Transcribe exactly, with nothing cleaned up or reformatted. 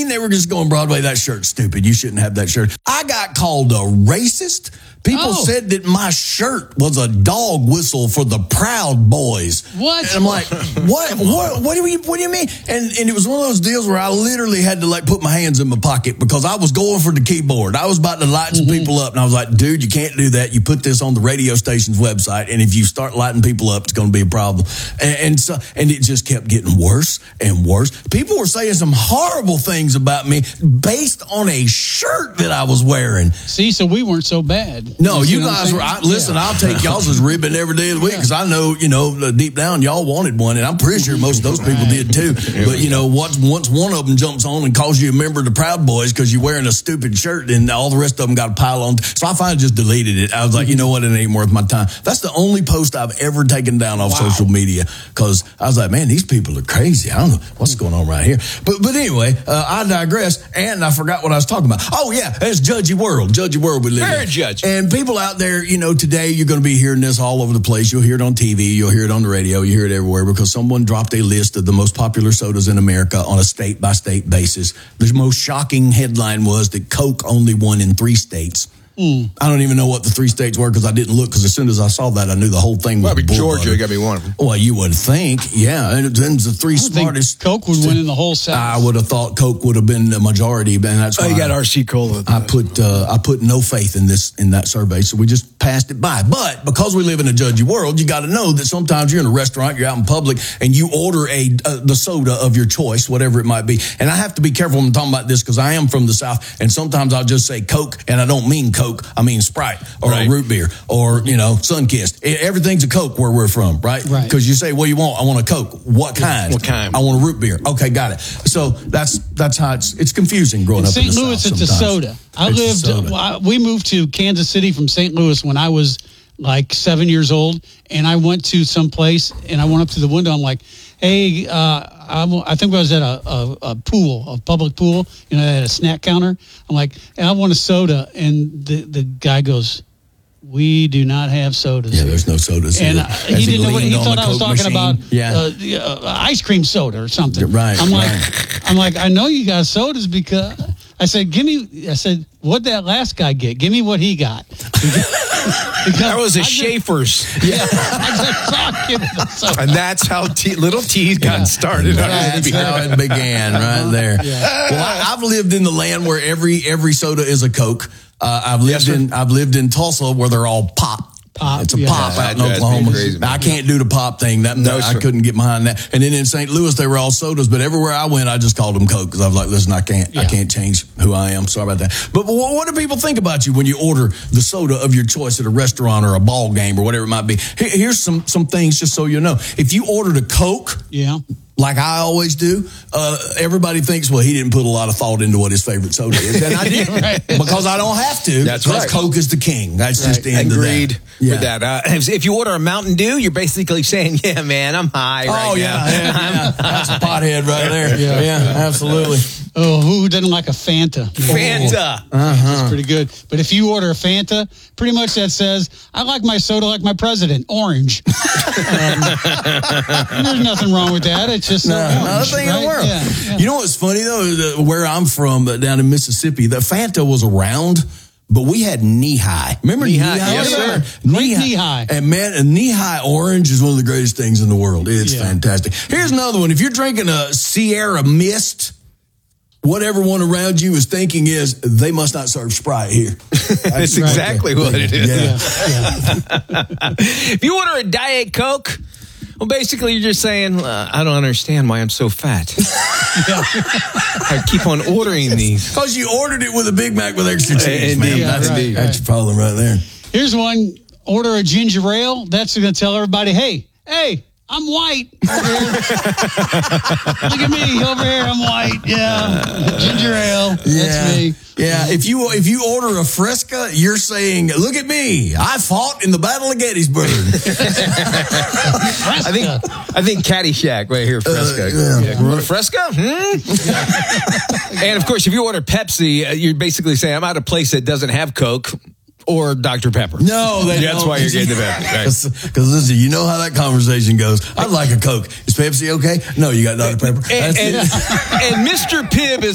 mean they were just going Broadway? That shirt's stupid. You shouldn't have that shirt. I got called a racist. People oh. said that my shirt was a dog whistle for the Proud Boys. What? And I'm like, what? What? What do you? What do you mean? And and it was one of those deals where I literally had to like put my hands in my pocket because I was going for the keyboard. I was about to light some mm-hmm. people up, and I was like, dude, you can't do that. You put this on the radio station's website, and if you start lighting people up, it's going to be a problem. And, and so, and it just kept getting worse and worse. People were saying some horrible things about me based on a shirt that I was wearing. See, so we weren't so bad. No, you, you guys were. I, listen, yeah. I'll take y'all's as ribbon every day of the week because I know, you know, deep down y'all wanted one, and I'm pretty sure most of those people right. did too. But you know, once once one of them jumps on and calls you a member of the Proud Boys because you're wearing a stupid shirt, and all the rest of them got a pile on. So I finally just deleted it. I was like, you know what, it ain't worth my time. That's the only post I've ever taken down off wow. social media because I was like, man, these people are crazy. I don't know what's going on right here. But but anyway, uh, I digress, and I forgot what I was talking about. Oh yeah, it's Judgy World, Judgy World we live in. Very judgy. And people out there, you know, today you're going to be hearing this all over the place. You'll hear it on T V. You'll hear it on the radio. You hear it everywhere because someone dropped a list of the most popular sodas in America on a state-by-state basis. The most shocking headline was that Coke only won in three states. Mm. I don't even know what the three states were because I didn't look because as soon as I saw that, I knew the whole thing was Probably Georgia. Butter. Got to be one of them. Well, you would think, yeah. And then the three I smartest. Think Coke would st- win in the whole South. I would have thought Coke would have been the majority, and that's why oh, you got R C Cola. I put uh, I put no faith in this in that survey, so we just passed it by. But because we live in a judgy world, you got to know that sometimes you're in a restaurant, you're out in public, and you order a uh, the soda of your choice, whatever it might be. And I have to be careful when I'm talking about this because I am from the South, and sometimes I'll just say Coke, and I don't mean Coke, I mean Sprite. Or right. a root beer, or, you know, Sunkist. Everything's a Coke where we're from, right? Right. Because you say, what do you want? I want a Coke. What kind? What kind? I want a root beer. Okay, got it. So that's that's how it's it's confusing growing in up Saint in the Louis, South it's sometimes. a soda. I it's lived, soda. I, we moved to Kansas City from Saint Louis when I was like seven years old, and I went to some place, and I went up to the window. I'm like, hey, uh, I, I think I was at a, a, a pool, a public pool, you know, they had a snack counter. I'm like, hey, I want a soda, and the, the guy goes, we do not have sodas. Yeah, there's no sodas. And uh, he didn't know what he thought I was talking machine. about. Yeah. Uh, uh, ice cream soda or something. Right. I'm like, right. I'm like, I know you got sodas because I said, give me. I said, what'd that last guy get? Give me what he got. That was a just, Schaefer's. Yeah. I just saw and that's how T, little T got yeah. started. That's how it began, right there. Yeah. Well, I, I've lived in the land where every every soda is a Coke. Uh, I've lived yes, in I've lived in Tulsa where they're all pop. Pop, it's a yeah. pop out in That Oklahoma. crazy, I can't do the pop thing. That, no, that I couldn't get behind that. And then in Saint Louis, they were all sodas. But everywhere I went, I just called them Coke because I was like, "Listen, I can't, yeah. I can't change who I am. Sorry about that." But, but what, what do people think about you when you order the soda of your choice at a restaurant or a ball game or whatever it might be? Here, here's some some things just so you know. If you ordered a Coke, yeah. like I always do, uh, everybody thinks, well, he didn't put a lot of thought into what his favorite soda is. And I did, right. because I don't have to. That's because right. Coke is the king. That's right. just the end Agreed of that. Yeah. with that. Uh, if you order a Mountain Dew, you're basically saying, yeah, man, I'm high right oh, yeah, now. yeah, yeah. That's a pothead right there. Yeah, yeah, absolutely. Oh, who doesn't like a Fanta? Fanta. Oh, uh-huh. That's pretty good. But if you order a Fanta, pretty much that says, I like my soda like my president, orange. um, there's nothing wrong with that. It's just no, orange, another thing right? in the world. Yeah, yeah. You know what's funny, though? Where I'm from, down in Mississippi, the Fanta was around. But we had knee high. Remember knee high? Yes, sir. Knee high. knee high. And man, a knee high orange is one of the greatest things in the world. It's yeah. fantastic. Here's another one. If you're drinking a Sierra Mist, what everyone around you is thinking is they must not serve Sprite here. That's, That's exactly what it is. Yeah. Yeah. If you order a Diet Coke, well, basically you're just saying, uh, I don't understand why I'm so fat. Yeah. I keep on ordering these. Because you ordered it with a Big Mac with extra cheese, indeed, man. yeah, That's, right, that's your problem right there. Here's one. Order a ginger ale. That's going to tell everybody, hey, hey, I'm white over here. Look at me over here. I'm white. Yeah. Ginger ale. That's yeah. me. Yeah. If you if you order a Fresca, you're saying, look at me. I fought in the Battle of Gettysburg. I think I think Caddyshack right here, Fresca. Uh, yeah. Yeah. Fresca? Hmm? And of course, if you order Pepsi, you're basically saying, I'm at a place that doesn't have Coke. Or Doctor Pepper. No, they that's don't. why you're getting the Pepsi. Because right? listen, you know how that conversation goes. I'd like a Coke. Is Pepsi okay? No, you got Doctor Pepper. And, and, and Mister Pibb is